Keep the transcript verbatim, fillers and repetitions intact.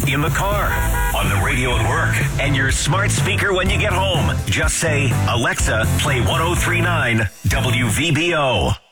in the car, on the radio at work, and your smart speaker when you get home. Just say, Alexa, play ten thirty-nine W V B O.